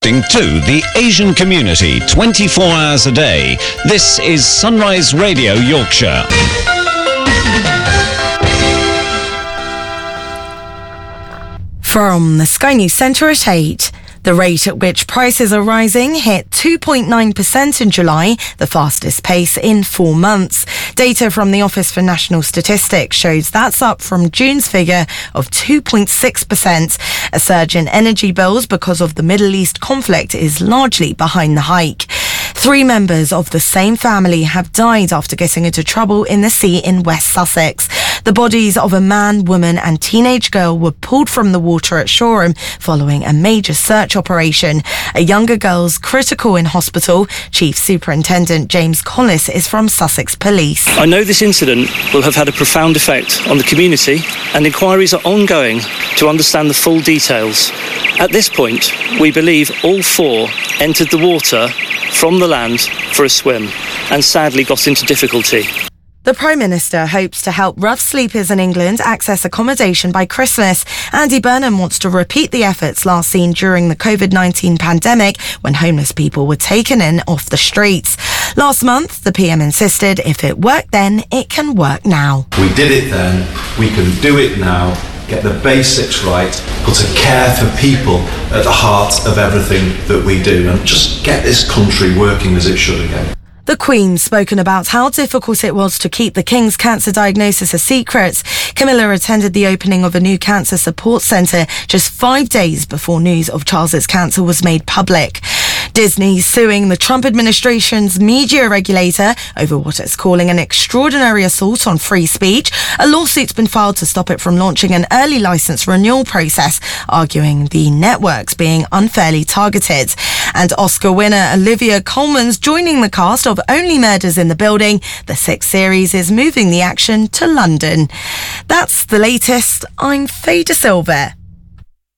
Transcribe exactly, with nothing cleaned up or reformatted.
Connecting to the Asian community twenty-four hours a day. This is Sunrise Radio Yorkshire. From the Sky News Centre at eight. The rate at which prices are rising hit two point nine percent in July, the fastest pace in four months. Data from the Office for National Statistics shows that's up from June's figure of two point six percent. A surge in energy bills because of the Middle East conflict is largely behind the hike. Three members of the same family have died after getting into trouble in the sea in West Sussex. The bodies of a man, woman and teenage girl were pulled from the water at Shoreham following a major search operation. A younger girl's critical in hospital. Chief Superintendent James Collis is from Sussex Police. I know this incident will have had a profound effect on the community, and inquiries are ongoing to understand the full details. At this point, we believe all four entered the water from the land for a swim and sadly got into difficulty. The Prime Minister hopes to help rough sleepers in England access accommodation by Christmas. Andy Burnham wants to repeat the efforts last seen during the covid nineteen pandemic when homeless people were taken in off the streets. Last month, the P M insisted if it worked then, it can work now. We did it then, we can do it now. Get the basics right, put a care for people at the heart of everything that we do, and just get this country working as it should again. The Queen's spoken about how difficult it was to keep the King's cancer diagnosis a secret. Camilla attended the opening of a new cancer support centre just five days before news of Charles's cancer was made public. Disney suing the Trump administration's media regulator over what it's calling an extraordinary assault on free speech. A lawsuit's been filed to stop it from launching an early licence renewal process, arguing the networks being unfairly targeted. And Oscar winner Olivia Colman's joining the cast of Only Murders in the Building. The sixth series is moving the action to London. That's the latest. I'm Faye De Silva.